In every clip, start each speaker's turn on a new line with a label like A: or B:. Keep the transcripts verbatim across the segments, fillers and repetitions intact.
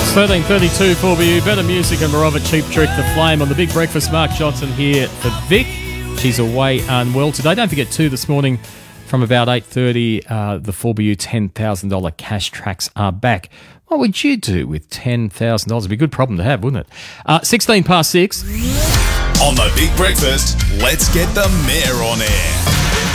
A: thirteen thirty-two for you. Better music and more of a Cheap Trick, The Flame on the Big Breakfast. Mark Johnson here for Vic. She's away unwell today. Don't forget, too, this morning from about eight thirty, uh, the four B U ten thousand dollars cash tracks are back. What would you do with ten thousand dollars? It'd be a good problem to have, wouldn't it? Uh, sixteen past six.
B: On the Big Breakfast, let's get the mayor on air.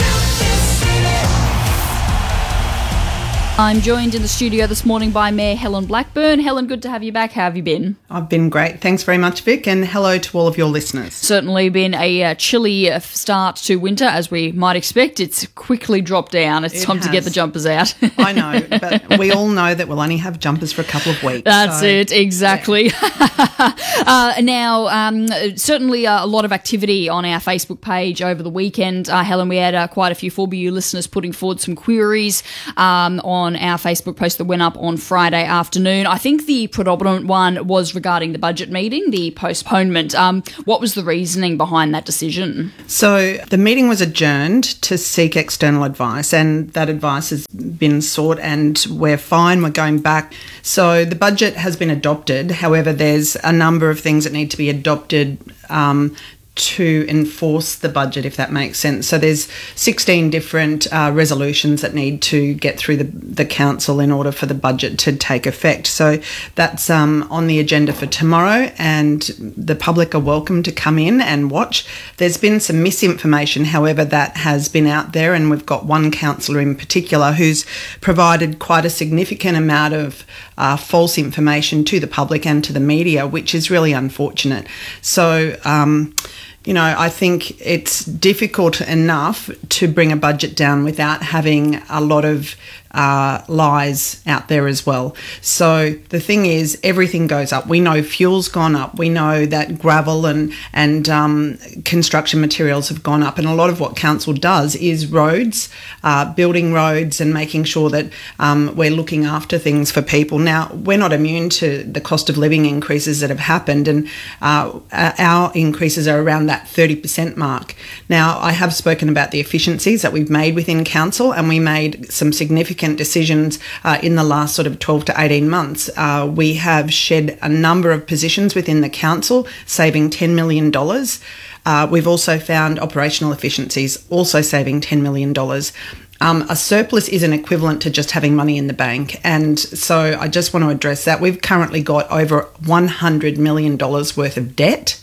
C: I'm joined in the studio this morning by Mayor Helen Blackburn. Helen, good to have you back. How have you been?
D: I've been great. Thanks very much, Vic, and hello to all of your listeners.
C: Certainly been a uh, chilly uh, start to winter, as we might expect. It's quickly dropped down. It's
D: It
C: time
D: has.
C: to get the jumpers out.
D: I know, but we all know that we'll only have jumpers for a couple of weeks.
C: That's
D: so,
C: it, exactly. Yeah. uh, now, um, certainly uh, a lot of activity on our Facebook page over the weekend. Uh, Helen, we had uh, quite a few four B U listeners putting forward some queries um, on our Facebook post that went up on Friday afternoon. I think the predominant one was regarding the budget meeting, the postponement. Um, what was the reasoning behind that decision?
D: So the meeting was adjourned to seek external advice, and that advice has been sought, and we're fine. We're going back. So the budget has been adopted. However, there's a number of things that need to be adopted um, to enforce the budget, if that makes sense. So there's sixteen different uh, resolutions that need to get through the, the council in order for the budget to take effect. So that's um, on the agenda for tomorrow, and the public are welcome to come in and watch. There's been some misinformation, however, that has been out there, and we've got one councillor in particular who's provided quite a significant amount of uh, false information to the public and to the media, which is really unfortunate. So, um, you know, I think it's difficult enough to bring a budget down without having a lot of uh, lies out there as well. So the thing is, everything goes up. We know fuel's gone up. We know that gravel and, and um, construction materials have gone up. And a lot of what council does is roads, uh, building roads and making sure that um, we're looking after things for people. Now, we're not immune to the cost of living increases that have happened, and uh, our increases are around that thirty percent mark. Now, I have spoken about the efficiencies that we've made within council, and we made some significant decisions uh, in the last sort of twelve to eighteen months. Uh, we have shed a number of positions within the council, saving ten million dollars. Uh, we've also found operational efficiencies, also saving ten million dollars. Um, a surplus isn't equivalent to just having money in the bank. And so I just want to address that. We've currently got over one hundred million dollars worth of debt.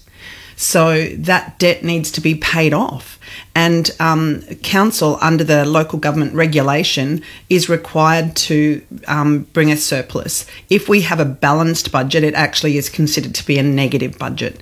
D: So that debt needs to be paid off. And um, council, under the local government regulation, is required to um, bring a surplus. If we have a balanced budget, it actually is considered to be a negative budget.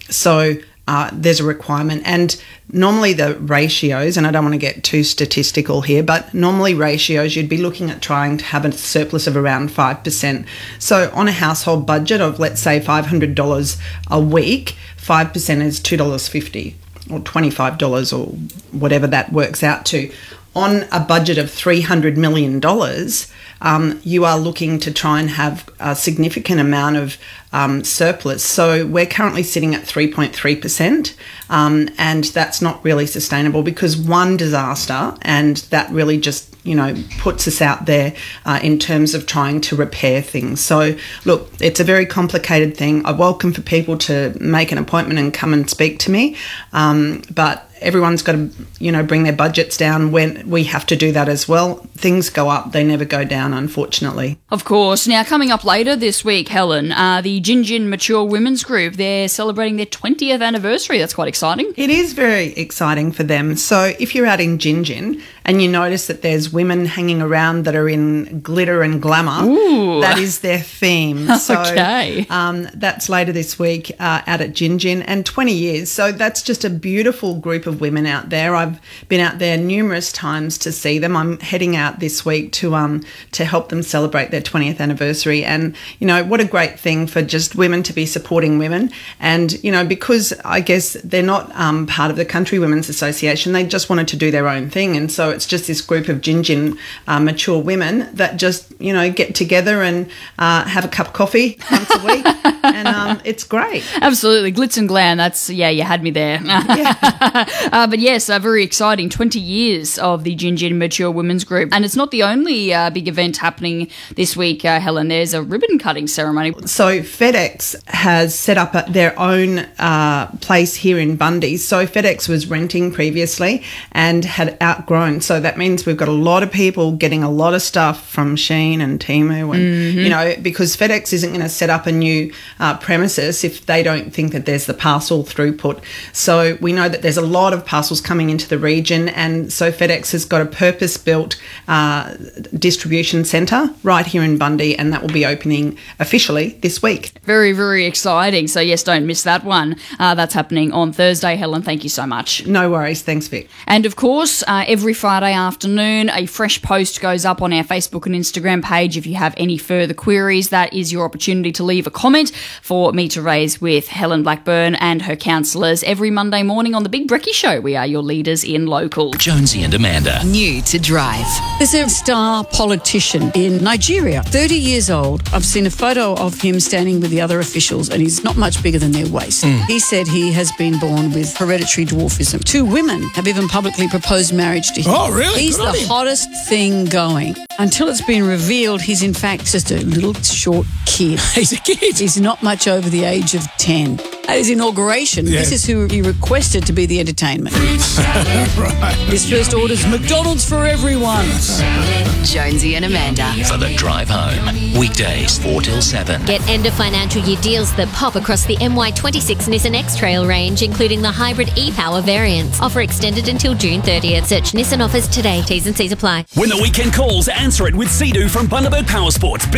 D: So uh, there's a requirement. And normally the ratios, and I don't want to get too statistical here, but normally ratios, you'd be looking at trying to have a surplus of around five percent. So on a household budget of, let's say, five hundred dollars a week, five percent is two dollars fifty or twenty-five dollars or whatever that works out to. On a budget of three hundred million dollars, um, you are looking to try and have a significant amount of um, surplus. So we're currently sitting at three point three percent, um, and that's not really sustainable, because one disaster, and that really just, you know, puts us out there uh, in terms of trying to repair things. So, look, it's a very complicated thing. I welcome for people to make an appointment and come and speak to me, um, but everyone's got to, you know, bring their budgets down when we have to do that as well. Things go up, they never go down, unfortunately.
C: Of course. Now, coming up later this week, Helen, uh, the Gin Gin Mature Women's Group, they're celebrating their twentieth anniversary. That's quite exciting.
D: It is very exciting for them. So if you're out in Gin Gin and you notice that there's women hanging around that are in glitter and glamour,
C: Ooh.
D: That is their theme. So
C: Okay.
D: um, that's later this week uh, out at Gin Gin, and twenty years. So that's just a beautiful group of women out there. I've been out there numerous times to see them. I'm heading out this week to um to help them celebrate their twentieth anniversary. And, you know, what a great thing for just women to be supporting women. And, you know, because I guess they're not um, part of the Country Women's Association, they just wanted to do their own thing. And so it's just this group of Gin Gin uh, mature women that just, you know, get together and uh, have a cup of coffee once a week. And um, it's great.
C: Absolutely. Glitz and glam. That's, yeah, you had me there.
D: Yeah.
C: uh, but yes, uh, very exciting. twenty years of the Gin Gin Mature Women's Group. And it's not the only uh, big event happening this week, uh, Helen. There's a ribbon cutting ceremony.
D: So FedEx has set up a, their own uh, place here in Bundy. So FedEx was renting previously and had outgrown. So that means we've got a lot of people getting a lot of stuff from Shein and Temu, and mm-hmm. you know, because FedEx isn't going to set up a new uh, premises if they don't think that there's the parcel throughput. So we know that there's a lot of parcels coming into the region, and so FedEx has got a purpose-built uh, distribution centre right here in Bundy, and that will be opening officially this week.
C: Very, very exciting. So yes, don't miss that one. Uh, that's happening on Thursday. Helen, thank you so much.
D: No worries. Thanks, Vic.
C: And of course, uh, every Friday afternoon, a fresh post goes up on our Facebook and Instagram page. If you have any further queries, that is your opportunity to leave a comment for me to raise with Helen Blackburn and her counsellors every Monday morning on The Big Brekkie Show. We are your leaders in local.
E: Jonesy and Amanda.
F: New to drive.
G: There's a star politician in Nigeria, thirty years old. I've seen a photo of him standing with the other officials, and he's not much bigger than their waist. Mm. He said he has been born with hereditary dwarfism. Two women have even publicly proposed marriage to him.
E: Oh, really?
G: He's
E: Good
G: the hottest thing going. Until it's been revealed, he's in fact just a little short kid.
E: He's a kid.
G: He's not much over the age of ten. At his inauguration, yeah. This is who he requested to be the entertainment.
E: Right.
G: His first order's McDonald's for everyone.
F: Jonesy and Amanda.
E: For the drive home. Weekdays, four till seven.
H: Get end of financial year deals that pop across the M Y twenty-six Nissan X-Trail range, including the hybrid e-Power variants. Offer extended until June thirtieth. Search Nissan offers today. T's and C's apply.
I: When the weekend calls, answer it with Sea-Doo from Bundaberg Power Sports.